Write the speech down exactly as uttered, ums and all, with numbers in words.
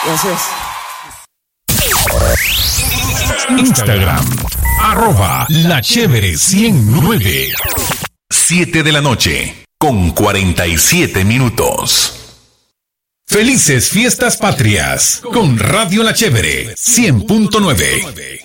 Gracias. Instagram, arroba La Chévere ciento nueve. siete de la noche, con cuarenta y siete minutos. Felices fiestas patrias, con Radio La Chévere cien punto nueve.